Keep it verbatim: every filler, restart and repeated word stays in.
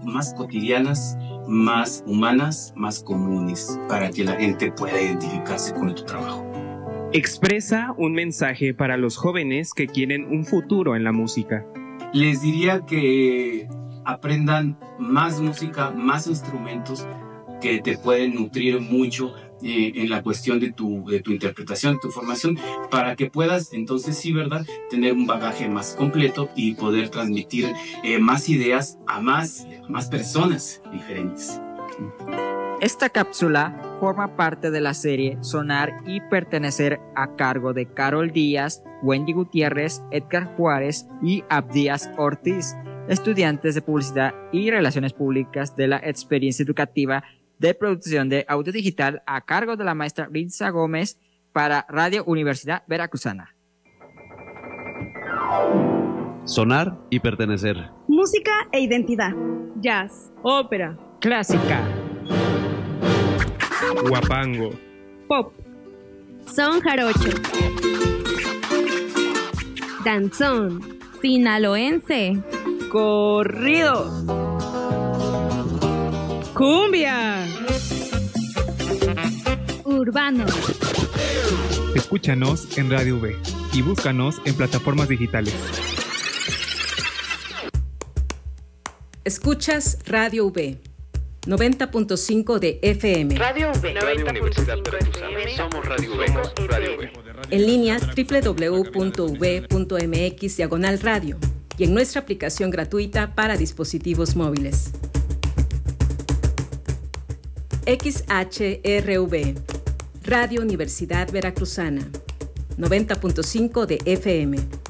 más cotidianas, más humanas, más comunes, para que la gente pueda identificarse con tu trabajo. Expresa un mensaje para los jóvenes que quieren un futuro en la música. Les diría que aprendan más música, más instrumentos que te pueden nutrir mucho eh, en la cuestión de tu, de tu interpretación, tu formación, para que puedas entonces sí, ¿verdad?, tener un bagaje más completo y poder transmitir eh, más ideas a más, a más personas diferentes. Esta cápsula forma parte de la serie Sonar y Pertenecer, a cargo de Carol Díaz, Wendy Gutiérrez, Edgar Juárez y Abdías Ortiz, estudiantes de Publicidad y Relaciones Públicas de la Experiencia Educativa de Producción de Audio Digital, a cargo de la maestra Ritza Gómez, para Radio Universidad Veracruzana. Sonar y Pertenecer. Música e identidad. Jazz. Ópera. Clásica. Guapango. Pop. Son jarocho. Danzón. Sinaloense. Corridos. Cumbia. Urbano. Escúchanos en Radio V y búscanos en plataformas digitales. Escuchas Radio V, noventa punto cinco de F M. Radio V, Radio Universidad Veracruzana. Somos Radio V. Radio V. En línea doble u doble u doble u punto u v punto m x diagonal radio y en nuestra aplicación gratuita para dispositivos móviles. X H R V, Radio Universidad Veracruzana, noventa punto cinco de F M.